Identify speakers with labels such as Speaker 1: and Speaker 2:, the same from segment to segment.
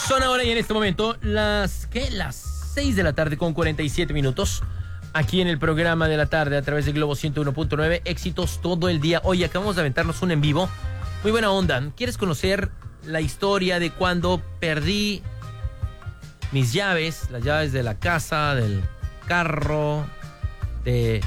Speaker 1: Son ahora y en este momento las 6 de la tarde con 47 minutos. Aquí en el programa de la tarde a través de Globo 101.9. Éxitos todo el día. Hoy acabamos de aventarnos un en vivo. Muy buena onda. ¿Quieres conocer la historia de cuando perdí mis llaves? Las llaves de la casa, del carro, del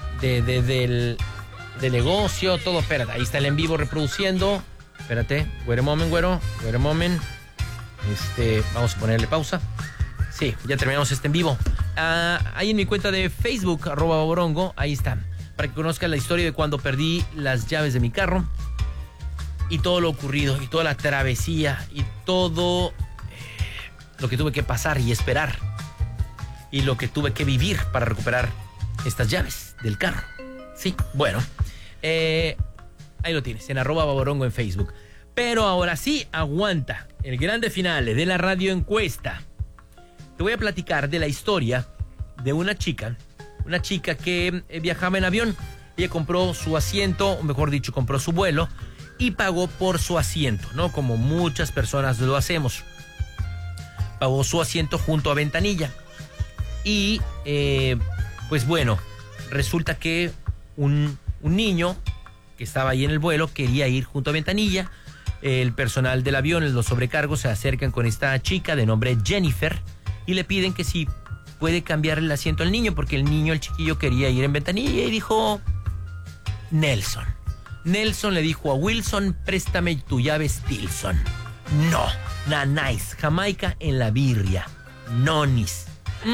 Speaker 1: negocio, todo. Espérate, ahí está el en vivo reproduciendo. Espérate, wait a moment, güero. Wait a moment. Vamos a ponerle pausa. Sí, ya terminamos este en vivo. Ahí en mi cuenta de Facebook, @baborongo, ahí está. Para que conozcan la historia de cuando perdí las llaves de mi carro. Y todo lo ocurrido, y toda la travesía, y todo lo que tuve que pasar y esperar. Y lo que tuve que vivir para recuperar estas llaves del carro. Sí, bueno. Ahí lo tienes, en @baborongo en Facebook. Pero ahora sí, aguanta. El grande finale de la radio encuesta. Te voy a platicar de la historia de una chica que viajaba en avión. Ella compró su asiento, o mejor dicho, compró su vuelo y pagó por su asiento, ¿no? Como muchas personas lo hacemos. Pagó su asiento junto a ventanilla. Y, pues bueno, resulta que un niño que estaba ahí en el vuelo quería ir junto a ventanilla. El personal del avión, los sobrecargos, se acercan con esta chica de nombre Jennifer y le piden que si puede cambiar el asiento al niño, porque el chiquillo, quería ir en ventanilla y dijo Nelson. Nelson le dijo a Wilson, préstame tu llave Stilson. No, nice, Jamaica en la birria. Nonis.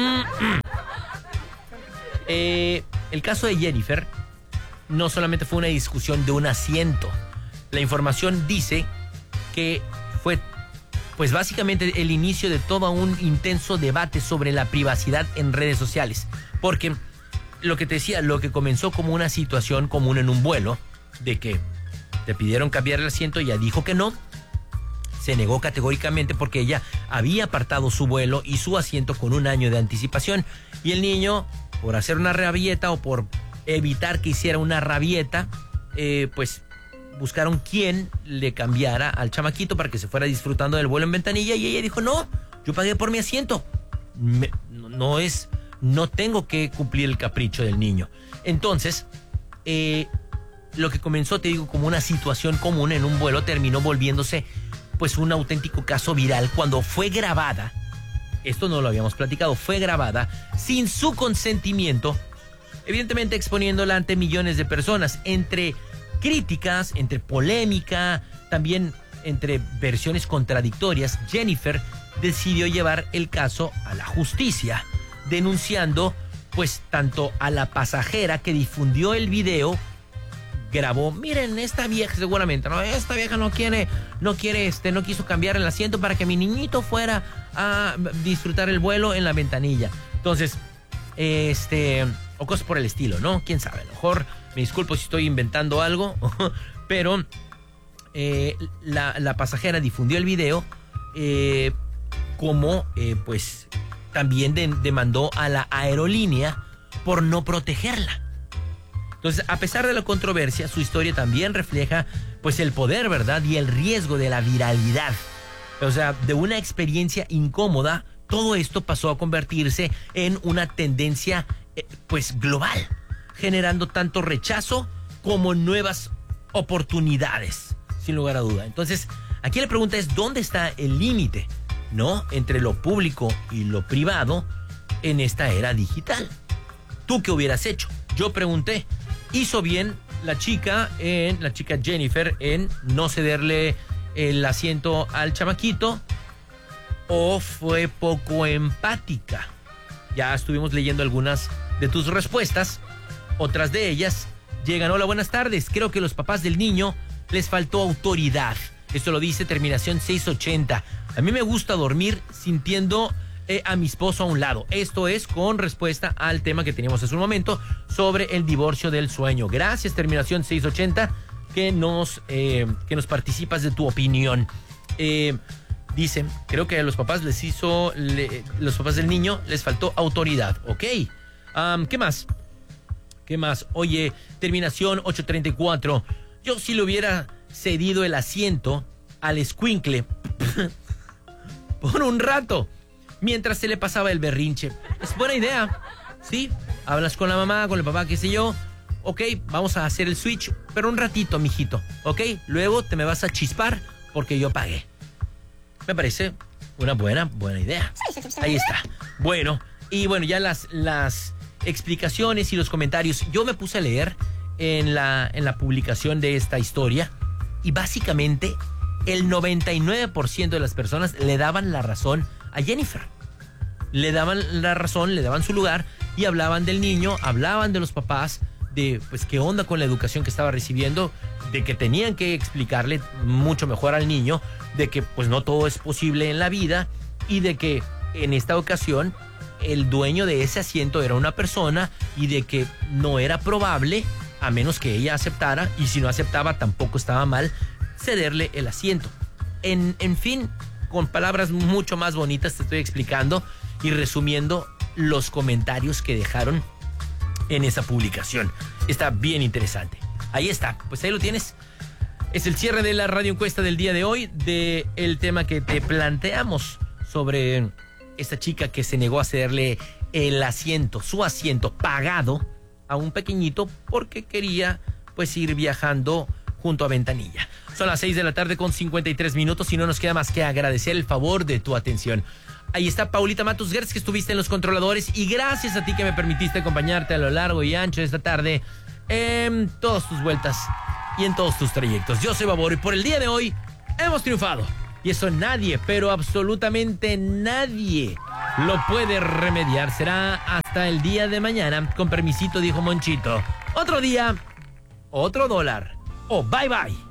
Speaker 1: El caso de Jennifer no solamente fue una discusión de un asiento. La información dice que fue, pues básicamente, el inicio de todo un intenso debate sobre la privacidad en redes sociales. Porque lo que te decía, lo que comenzó como una situación común en un vuelo, de que te pidieron cambiar el asiento, ella dijo que no, se negó categóricamente porque ella había apartado su vuelo y su asiento con un año de anticipación. Y el niño, por hacer una rabieta o por evitar que hiciera una rabieta, pues buscaron quien le cambiara al chamaquito para que se fuera disfrutando del vuelo en ventanilla, y ella dijo, no, yo pagué por mi asiento. No tengo que cumplir el capricho del niño. Entonces, lo que comenzó, te digo, como una situación común en un vuelo, terminó volviéndose pues un auténtico caso viral cuando fue grabada. Esto no lo habíamos platicado, fue grabada sin su consentimiento, evidentemente exponiéndola ante millones de personas, entre críticas, entre polémica, también entre versiones contradictorias. Jennifer decidió llevar el caso a la justicia, denunciando pues tanto a la pasajera que difundió el video, grabó, miren, esta vieja seguramente, no, esta vieja no quiso cambiar el asiento para que mi niñito fuera a disfrutar el vuelo en la ventanilla. Entonces, o cosas por el estilo, ¿no? Quién sabe, a lo mejor me disculpo si estoy inventando algo, pero la pasajera difundió el video, pues también demandó a la aerolínea por no protegerla. Entonces, a pesar de la controversia, su historia también refleja pues el poder, ¿verdad? Y el riesgo de la viralidad. O sea, de una experiencia incómoda, todo esto pasó a convertirse en una tendencia pues global, generando tanto rechazo como nuevas oportunidades, sin lugar a duda. Entonces, aquí la pregunta es, ¿dónde está el límite, no, entre lo público y lo privado en esta era digital? ¿Tú qué hubieras hecho? Yo pregunté, ¿hizo bien la chica Jennifer en no cederle el asiento al chamaquito, o fue poco empática? Ya estuvimos leyendo algunas de tus respuestas. Otras de ellas llegan. Hola, buenas tardes. Creo que los papás del niño les faltó autoridad. Esto lo dice terminación 680. A mí me gusta dormir sintiendo a mi esposo a un lado. Esto es con respuesta al tema que teníamos hace un momento sobre el divorcio del sueño. Gracias, terminación 680, que nos participas de tu opinión. Dicen, creo que a los papás los papás del niño les faltó autoridad. Ok. ¿Qué más? Oye, terminación 834. Yo si le hubiera cedido el asiento al escuincle por un rato, mientras se le pasaba el berrinche. Es buena idea, ¿sí? Hablas con la mamá, con el papá, qué sé yo. Ok, vamos a hacer el switch, pero un ratito, mijito, ¿ok? Luego te me vas a chispar porque yo pagué. Me parece una buena idea. Ahí está. Bueno, y bueno, ya las explicaciones y los comentarios. Yo me puse a leer en la publicación de esta historia y básicamente el 99% de las personas le daban la razón a Jennifer. Le daban la razón, le daban su lugar y hablaban del niño, hablaban de los papás, de pues qué onda con la educación que estaba recibiendo, de que tenían que explicarle mucho mejor al niño, de que pues no todo es posible en la vida y de que en esta ocasión el dueño de ese asiento era una persona y de que no era probable, a menos que ella aceptara, y si no aceptaba tampoco estaba mal, cederle el asiento. En fin, con palabras mucho más bonitas te estoy explicando y resumiendo los comentarios que dejaron en esa publicación. Está bien interesante. Ahí está, pues ahí lo tienes. Es el cierre de la radio encuesta del día de hoy, de el tema que te planteamos sobre esta chica que se negó a cederle el asiento, su asiento pagado a un pequeñito porque quería pues ir viajando junto a Ventanilla. Son las 6 de la tarde con 53 minutos y no nos queda más que agradecer el favor de tu atención. Ahí está Paulita Matus Gertz, que estuviste en los controladores, y gracias a ti que me permitiste acompañarte a lo largo y ancho de esta tarde en todas tus vueltas y en todos tus trayectos. Yo soy Babor y por el día de hoy hemos triunfado. Y eso nadie, pero absolutamente nadie lo puede remediar. Será hasta el día de mañana. Con permisito, dijo Monchito. Otro día, otro dólar. Oh, bye bye.